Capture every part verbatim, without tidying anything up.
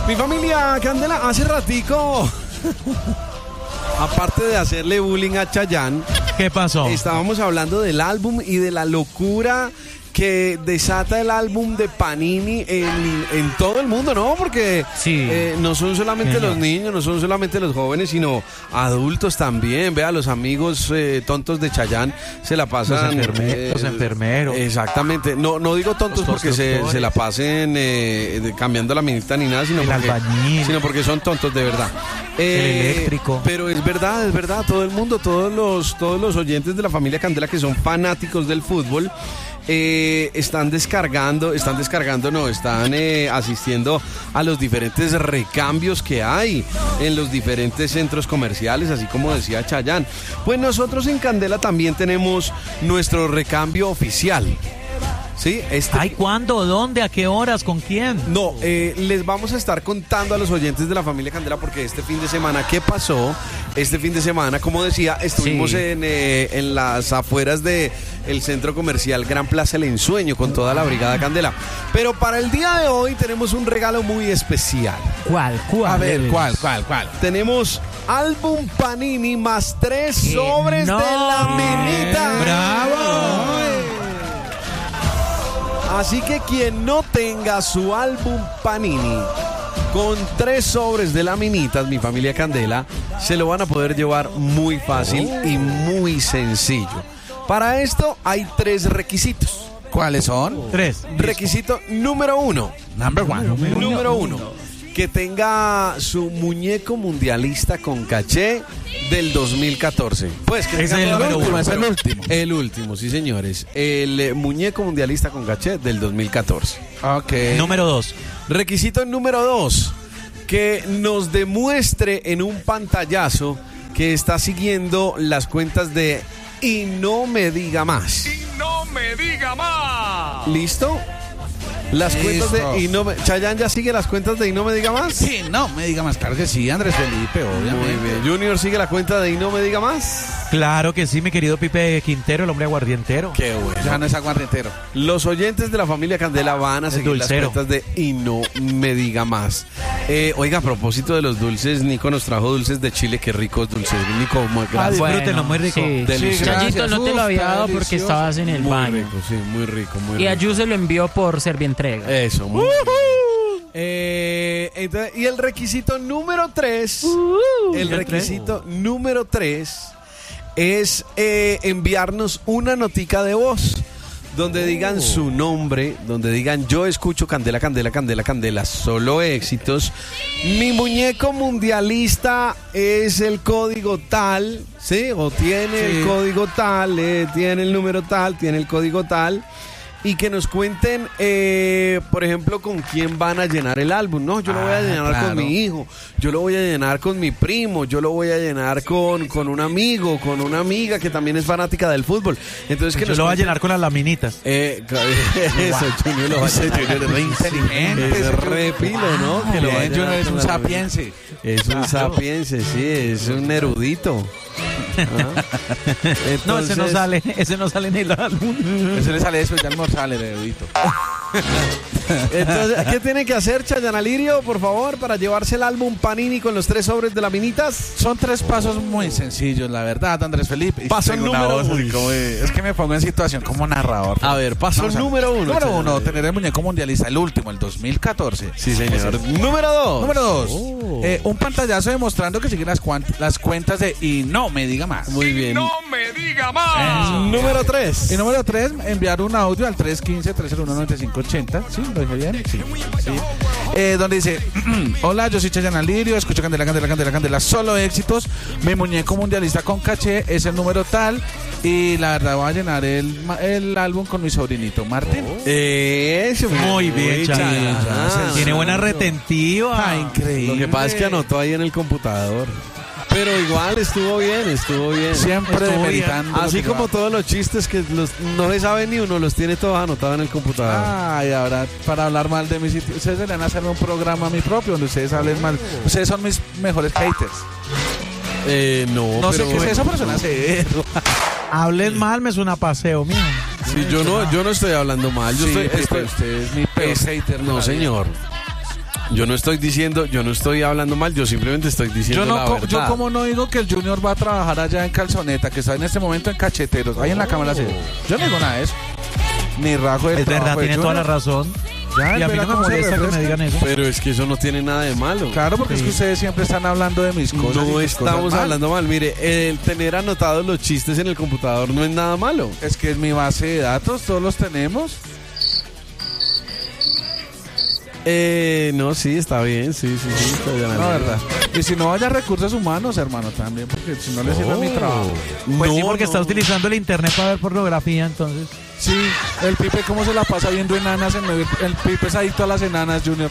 Mi familia Candela, hace ratico, aparte de hacerle bullying a Chayanne, ¿qué pasó? Estábamos hablando del álbum y de la locura que desata el álbum de Panini en, en todo el mundo, ¿no? Porque sí. eh, no son solamente Señor. los niños, no son solamente los jóvenes, sino adultos también. Vea, los amigos eh, tontos de Chayanne se la pasan... Los, enferme- eh, los enfermeros. Exactamente. No, no digo tontos Los porque se, se la pasen eh, de- cambiando la minita ni nada, sino El porque, albañil. sino porque son tontos de verdad. Eh, El eléctrico. Pero es verdad, es verdad, todo el mundo, todos los, todos los oyentes de la familia Candela que son fanáticos del fútbol, eh, están descargando, están descargando, no, están eh, asistiendo a los diferentes recambios que hay en los diferentes centros comerciales, así como decía Chayanne. Pues nosotros en Candela también tenemos nuestro recambio oficial. ¿Sí? Este... Ay, ¿cuándo? ¿Dónde? ¿A qué horas? ¿Con quién? No, eh, les vamos a estar contando a los oyentes de la familia Candela porque este fin de semana, ¿qué pasó? Este fin de semana, como decía, estuvimos Sí. en, eh, en las afueras del centro comercial Gran Plaza El Ensueño con toda la brigada Candela. Pero para el día de hoy tenemos un regalo muy especial. ¿Cuál? ¿Cuál? A ver, ¿cuál, cuál, cuál? Tenemos álbum Panini más tres sobres no. de la minita. ¡Bravo! Así que quien no tenga su álbum Panini con tres sobres de laminitas, mi familia Candela, se lo van a poder llevar muy fácil y muy sencillo. Para esto hay tres requisitos. ¿Cuáles son? Tres. Requisito número uno. Number one. Número uno. Que tenga su muñeco mundialista con caché del dos mil catorce. Pues que Ese tenga es el todo número último, uno, es el último. El último, sí señores. El eh, muñeco mundialista con caché del dos mil catorce. Ok. Número dos. Requisito número dos, que nos demuestre en un pantallazo que está siguiendo las cuentas de Y No Me Diga Más. Y no me diga más. ¿Listo? Las Listo. cuentas de Y No Me... ¿Chayanne ya sigue las cuentas de Y No Me Diga Más? Sí, no, me diga más claro que sí, Andrés Felipe, obviamente. Muy bien. ¿Junior sigue la cuenta de Y No Me Diga Más? Claro que sí, mi querido Pipe Quintero, el hombre aguardientero. Qué bueno. Ya no es aguardientero. Los oyentes de la familia Candela van a El seguir las dulcero. cuentas de Y No Me Diga Más. Eh, oiga, a propósito de los dulces, Nico nos trajo dulces de Chile. Qué ricos dulces. Nico, muy Ah, gracias. disfrútenlo, muy rico. Sí. Delicioso. Chayito, no te lo había dado porque delicioso. estabas en el Muy baño. rico, sí, muy rico, muy Y a rico. Yu se lo envió por Servientrega. Eso, muy rico. Eh, entonces, y el requisito número tres, el requisito número tres es eh, enviarnos una notica de voz donde digan su nombre, donde digan yo escucho Candela, Candela, Candela, Candela, solo éxitos. Mi muñeco mundialista es el código tal, ¿sí? O tiene Sí. el código tal, eh, tiene el número tal, tiene el código tal. Y que nos cuenten, eh, por ejemplo, con quién van a llenar el álbum. No, yo lo voy a Ah, llenar claro. con mi hijo, yo lo voy a llenar con mi primo, yo lo voy a llenar con, con un amigo, con una amiga que también es fanática del fútbol. Entonces, que Yo nos lo voy a cuenten- llenar con las laminitas. Eh, eso, Junior lo va a hacer. Junior es re inteligente. Es re pilo, ¿no? Que lo va a Bien, llenar Junior es con un la- sapiense. Es un sapiense, sí, es un erudito. Ah. No, ese no Entonces- sale, ese no sale en el álbum. Eso le sale después de almorzar, el erudito. Entonces, ¿qué tiene que hacer Chayanne Alirio, por favor, para llevarse el álbum Panini con los tres sobres de laminitas? Son tres pasos muy sencillos, la verdad, Andrés Felipe. Y Paso tengo una número voz uno. así como de- Es que me pongo en situación como narrador. A ver, paso Vamos a- número uno. Número Chayanne uno, Alirio. tener el muñeco mundialista, el último, el dos mil catorce. Sí, señor. Número dos. Número dos, Oh. eh, un pantallazo demostrando que sigue las, cuan- las cuentas de Y No Me Diga Más. Muy Y bien. no me diga más. Número tres. Y número tres, enviar un audio al tres uno cinco, tres cero uno, nueve cinco ocho cero. ¿Sí? ¿Lo dije bien? Sí. sí. Eh, donde dice, hola, yo soy Chayanne Alirio, escucho Candela, Candela, Candela, Candela, solo éxitos. Mi muñeco mundialista con caché es el número tal. Y la verdad voy a llenar el, ma- el álbum con mi sobrinito Martín. Eso, Muy bien, Chayanne. Chayanne. Tiene buena retentiva. Ah, increíble. Lo que pasa es que anotó ahí en el computador. Pero igual estuvo bien, estuvo bien. Siempre Estuvo bien. demeritando. Así lo que como va. todos los chistes que los, no se sabe ni uno, los tiene todos anotados en el computador. Ay, ahora, para hablar mal de mi sitio, ustedes deberían hacerme un programa a mi propio donde ustedes hablen mal. Ustedes son mis mejores haters. Eh, no, No pero sé qué es eso, pero suena severo. Hablen mal, me suena a paseo, mijo. Sí, yo no, yo no estoy hablando mal. Yo Sí, estoy, Pipe, estoy- usted es mi peor es- hater. de No, la vida. señor. Yo no estoy diciendo, yo no estoy hablando mal, yo simplemente estoy diciendo Yo, no, la co- verdad. yo como no digo que el Junior va a trabajar allá en Calzoneta, que está en este momento en Cacheteros, ahí en la cámara se. Yo no digo nada de eso. Ni rajo de Es verdad, tiene toda la razón. Ya, Y a mí verá no me cómo se molesta que me refresca. digan eso. Pero es que eso no tiene nada de malo. Claro, porque Sí. es que ustedes siempre están hablando de mis cosas. y No mis cosas estamos mal. hablando mal. Mire, el tener anotados los chistes en el computador no es nada malo. Es que es mi base de datos, todos los tenemos. Eh, no, sí, está bien, sí, sí, sí. Está bien, No, verdad. Y si no vaya recursos humanos, hermano, también, porque si no le sirve a mi trabajo. Pues sí, No, porque no. está utilizando el internet para ver pornografía, entonces. Sí, el Pipe, ¿cómo se la pasa viendo enanas en medio? El Pipe es adicto a las enanas, Junior.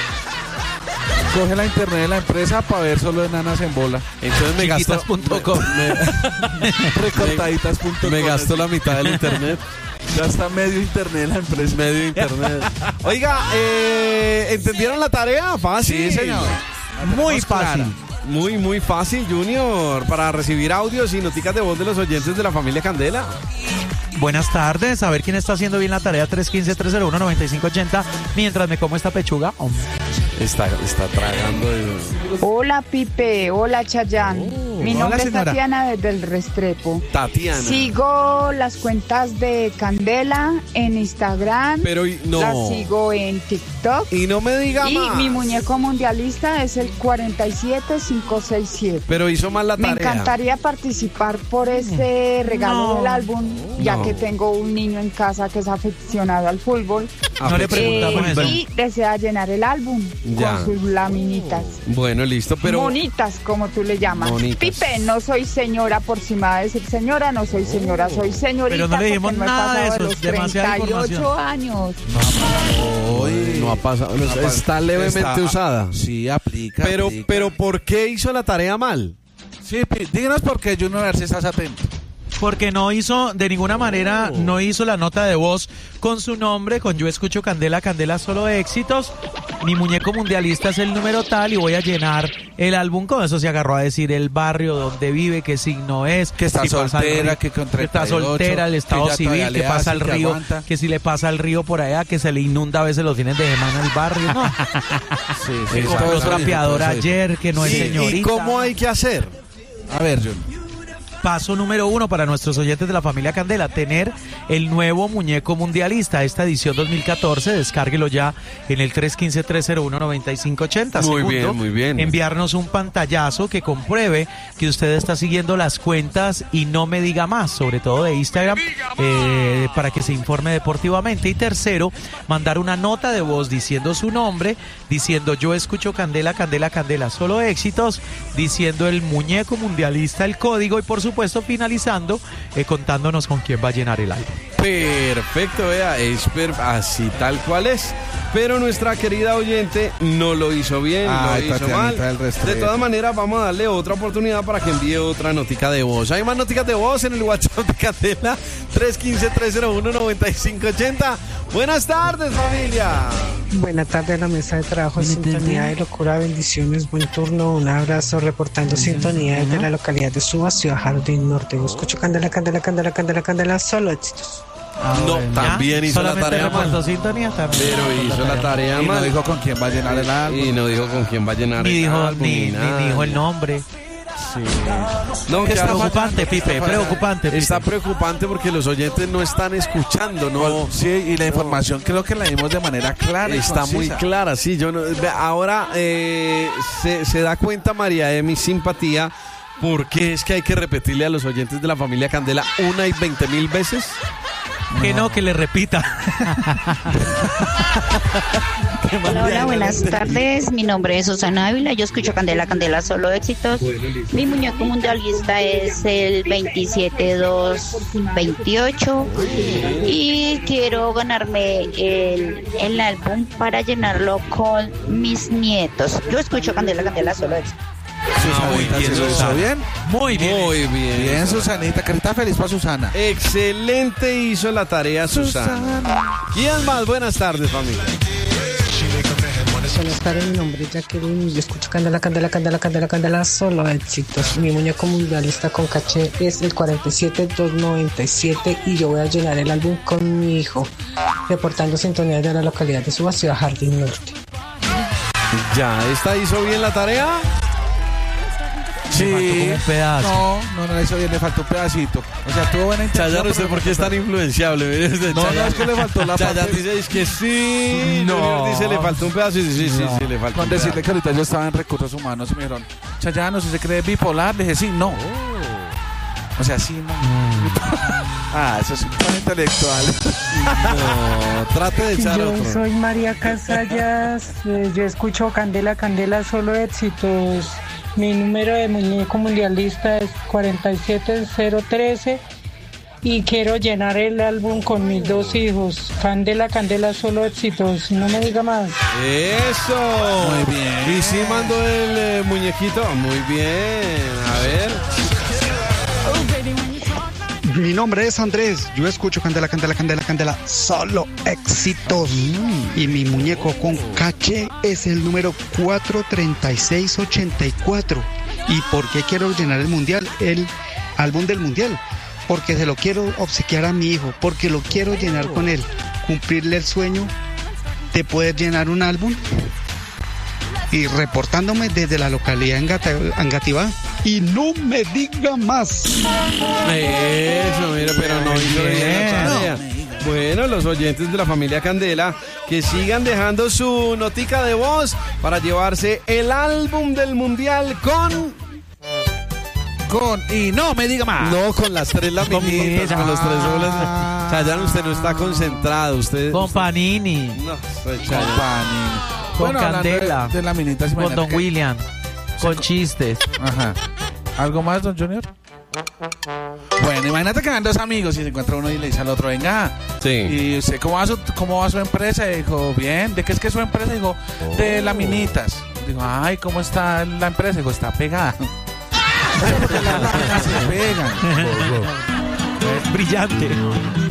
Coge la internet de la empresa para ver solo enanas en bola. Entonces me gastó, Chiquitas punto com. me, Recortaditas punto com. me gastó la mitad del internet. Ya está medio internet en la empresa. Medio internet. Oiga, eh, ¿entendieron la tarea? Fácil. Sí, señor. Muy tenemos clara. fácil. Muy, muy fácil, Junior, para recibir audios y noticas de voz de los oyentes de la familia Candela. Buenas tardes, a ver quién está haciendo bien la tarea. Tres uno cinco, tres cero uno, nueve cinco ocho cero. Mientras me como esta pechuga. Oh. Está, está tragando. de- Hola Pipe, hola Chayán. Mi hola, nombre es señora. Tatiana desde el Restrepo. Tatiana. Sigo las cuentas de Candela en Instagram. Pero y- no. Las sigo en TikTok. Y no me diga Y más. mi muñeco mundialista es el cuatro siete cinco seis siete. Pero hizo mal la Me tarea. encantaría participar por este regalo No. del álbum, ya No. que tengo un niño en casa que es aficionado al fútbol. Ah, No le pues, preguntamos Eh, eso. y desea llenar el álbum Ya. con sus laminitas. Bueno, listo, pero. Monitas, como tú le llamas. Monitas. Pipe, no soy señora, por si me va a decir señora, no soy señora, soy señorita. Pero no le dijimos porque no he nada de pasado eso, los demasiada treinta y ocho información. años. Uy, No ha pasado. no, no ha está pas- levemente está- usada. Sí, aplica. Pero, aplica. pero, ¿por qué hizo la tarea mal? Sí, Pi- díganos por qué, Junior, a ver si estás atento. Porque no hizo, de ninguna manera, no hizo la nota de voz con su nombre, con Yo Escucho Candela, Candela Solo Éxitos. Mi muñeco mundialista es el número tal y voy a llenar el álbum. Con eso se agarró a decir el barrio donde vive, qué signo es. Que está si pasa el soltera, río, que con está treinta y ocho, soltera, el que estado ya civil, todavía que le pasa hace, el que río, aguanta. que si le pasa el río por allá, que se le inunda a veces los fines de semana el barrio. No, Sí, que sí, compró todo eso trapeador dijo, todo eso dijo. ayer, que no es Sí, señorita. ¿y cómo hay que hacer? A ver, Junior. Paso número uno para nuestros oyentes de la familia Candela, tener el nuevo muñeco mundialista, esta edición dos mil catorce, descárguelo ya en el tres uno cinco, tres cero uno, nueve cinco ocho cero. Muy Segundo, bien, muy bien. enviarnos un pantallazo que compruebe que usted está siguiendo las cuentas y no me diga más, sobre todo de Instagram, eh, para que se informe deportivamente. Y tercero, mandar una nota de voz diciendo su nombre, diciendo Yo Escucho Candela, Candela, Candela, Solo Éxitos, diciendo el muñeco mundialista, el código y por supuesto finalizando eh, contándonos con quién va a llenar el álbum. Perfecto, vea, es per- así tal cual es. Pero nuestra querida oyente no lo hizo bien, Ay, lo hizo Tatianita mal. del Restrepo. De todas maneras, vamos a darle otra oportunidad para que envíe otra notica de voz. Hay más noticas de voz en el WhatsApp de Candela, tres uno cinco, tres cero uno, nueve cinco ocho cero. Buenas tardes, familia. Buena tarde a la mesa de trabajo, sintonía de locura, bendiciones, buen turno, un abrazo, reportando sintonía desde la localidad de Suba, Ciudad Jardín Norte. Yo escucho Candela, Candela, Candela, Candela, Candela, solo éxitos. No, bueno, también ya, hizo la solamente tarea reportó mal. sintonía también. Pero hizo la tarea Y no mal. dijo con quién va a llenar el álbum. Y no dijo con quién va a llenar Ni el dijo, álbum, ni, ni nada. dijo el nombre. No, ¿Qué que está Preocupante, fallando? Pipe, Está preocupante. Pipe. Está preocupante porque los oyentes no están escuchando, no. Sí, y la información creo que la dimos de manera clara. y Está muy concisa. clara, sí. Yo no, ve, ahora eh, se, se da cuenta María de mi simpatía. ¿Por qué es que hay que repetirle a los oyentes de la familia Candela una y veinte mil veces? Que no, que le repita. Hola, hola, buenas tardes. Mi nombre es Susana Ávila. Yo escucho Candela, Candela, Solo Éxitos. Mi muñeco mundialista es el veintisiete dos veintiocho y quiero ganarme el, el álbum para llenarlo con mis nietos. Yo escucho Candela, Candela, Solo Éxitos. Susanita, muy bien, ¿sí lo hizo Susana. bien? Muy bien. Muy bien. Bien, Susanita. Carita feliz para Susana. Excelente hizo la tarea Susana. ¿Quién más? Buenas tardes, familia. Buenas tardes, mi nombre es Jacqueline. Yo escucho Candela, Candela, Candela, Candela, Candela, solo éxitos. Mi muñeco mundialista con caché es el cuatro siete dos nueve siete y yo voy a llenar el álbum con mi hijo, reportando sintonía de la localidad de Suba, Ciudad Jardín Norte. Ya, ¿esta hizo bien la tarea? Sí. Le faltó como un pedazo. No, no, no le hizo bien, le faltó un pedacito. O sea, tuvo buena intención. Chayanne, ¿usted pero por qué le es tan faltó- influenciable? No, no, es que le faltó la Chayanne parte. dice es que sí. No. Junior dice le faltó un pedazo y sí, sí, sí, sí, le faltó Con un decirle pedazo. que ahorita yo estaba en recursos humanos y me dijeron, Chayanne, ¿usted se cree bipolar? Le dije, sí, no. O sea, sí, no. Ah, eso es un plan intelectual. No, trate de echar Yo otro. soy María Casallas, eh, yo escucho Candela, Candela, solo éxitos. Mi número de muñeco mundialista es cuarenta y siete cero trece y quiero llenar el álbum con mis dos hijos. Candela, Candela, solo éxitos. No me diga más. Eso. Muy bien. Y sí mandó el eh, muñequito. Muy bien. A ver. Mi nombre es Andrés, yo escucho Candela, Candela, Candela, Candela, solo éxitos. Y mi muñeco con caché es el número cuatro treinta y seis ochenta y cuatro. ¿Y por qué quiero llenar el mundial? El álbum del mundial. Porque se lo quiero obsequiar a mi hijo, porque lo quiero llenar con él. Cumplirle el sueño de poder llenar un álbum. Y reportándome desde la localidad de Angativá. Y no me diga más. Eso, mira, pero no hizo bien la tarea. Bueno, los oyentes de la familia Candela que sigan dejando su notica de voz para llevarse el álbum del mundial con... Con, y no me diga más. No, con las tres laminitas, con los tres soles. Ah. Chayanne, usted no está concentrado. Usted... Con Panini, No, soy Con Chayanne. Panini. con Bueno, hablando Candela, de, de laminitas, con imagínate Don que- William, con chistes. Ajá. ¿Algo más, don Junior? Bueno, imagínate que van dos amigos y se encuentra uno y le dice al otro, venga. Sí. ¿Y usted cómo va su, cómo va su empresa? Y dijo, bien. ¿De qué es que su empresa? Dijo, de laminitas. Digo, ay, ¿cómo está la empresa? Dijo, está pegada. Porque las láminas se pegan. Brillante.